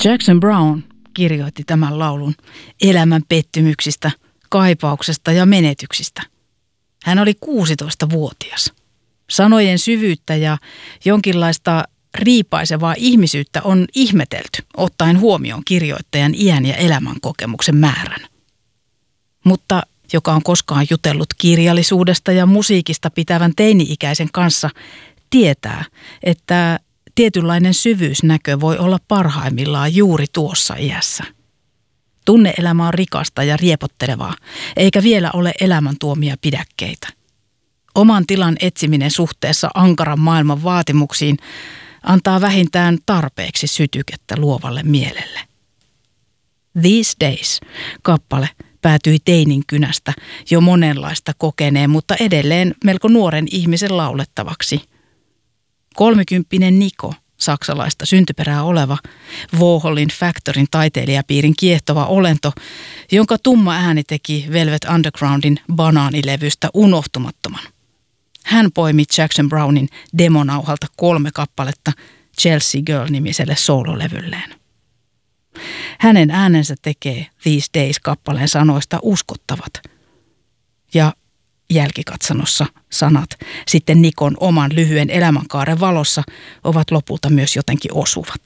Jackson Browne kirjoitti tämän laulun elämän pettymyksistä, kaipauksesta ja menetyksistä. Hän oli 16-vuotias. Sanojen syvyyttä ja jonkinlaista riipaisevaa ihmisyyttä on ihmetelty, ottaen huomioon kirjoittajan iän ja elämänkokemuksen määrän. Mutta joka on koskaan jutellut kirjallisuudesta ja musiikista pitävän teini-ikäisen kanssa, tietää, että tietynlainen syvyysnäkö voi olla parhaimmillaan juuri tuossa iässä. Tunne-elämä on rikasta ja riepottelevaa, eikä vielä ole elämäntuomia pidäkkeitä. Oman tilan etsiminen suhteessa ankaran maailman vaatimuksiin antaa vähintään tarpeeksi sytykettä luovalle mielelle. These Days -kappale päätyi teinin kynästä jo monenlaista kokeneen, mutta edelleen melko nuoren ihmisen laulettavaksi. 30-vuotias Nico, saksalaista syntyperää oleva, Warholin Factoryn taiteilijapiirin kiehtova olento, jonka tumma ääni teki Velvet Undergroundin Banaanilevystä unohtumattoman. Hän poimi Jackson Brownen demonauhalta 3 kappaletta Chelsea Girl-nimiselle soololevylleen. Hänen äänensä tekee These Days-kappaleen sanoista uskottavat. Ja jälkikatsannossa sanat sitten Nikon oman lyhyen elämänkaaren valossa ovat lopulta myös jotenkin osuvat.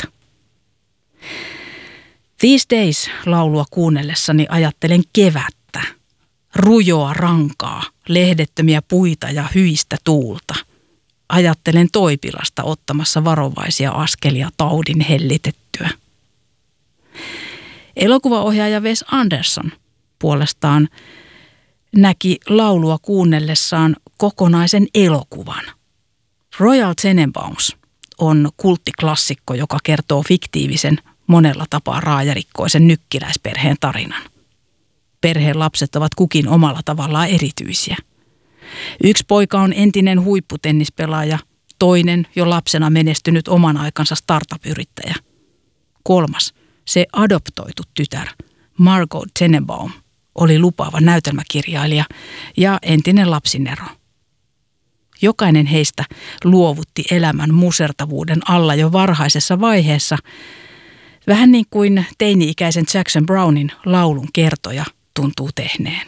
These Days-laulua kuunnellessani ajattelen kevättä, rujoa rankaa, lehdettömiä puita ja hyistä tuulta. Ajattelen Toipilasta ottamassa varovaisia askelia taudin hellitettyä. Elokuvaohjaaja Wes Anderson puolestaan näki laulua kuunnellessaan kokonaisen elokuvan. Royal Tenenbaums on kulttiklassikko, joka kertoo fiktiivisen, monella tapaa raajarikkoisen nykkiläisperheen tarinan. Perheen lapset ovat kukin omalla tavallaan erityisiä. Yksi poika on entinen huipputennispelaaja, toinen jo lapsena menestynyt oman aikansa startup-yrittäjä. 3, se adoptoitu tytär, Margot Tenenbaum, oli lupaava näytelmäkirjailija ja entinen lapsinero. Jokainen heistä luovutti elämän musertavuuden alla jo varhaisessa vaiheessa, vähän niin kuin teini-ikäisen Jackson Brownen laulun kertoja tuntuu tehneen.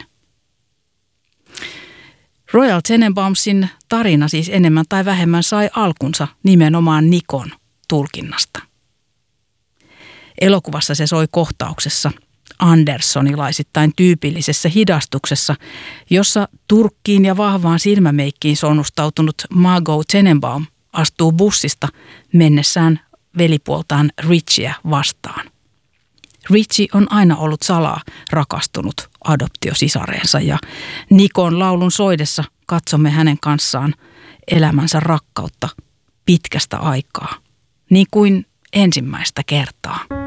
Royal Tenenbaumsin tarina siis enemmän tai vähemmän sai alkunsa nimenomaan Nikon tulkinnasta. Elokuvassa se soi kohtauksessa andersonilaisittain tyypillisessä hidastuksessa, jossa turkkiin ja vahvaan silmämeikkiin sonnustautunut Margot Tenenbaum astuu bussista mennessään velipuoltaan Richieä vastaan. Richie on aina ollut salaa rakastunut adoptiosisareensa ja Nikon laulun soidessa katsomme hänen kanssaan elämänsä rakkautta pitkästä aikaa, niin kuin ensimmäistä kertaa.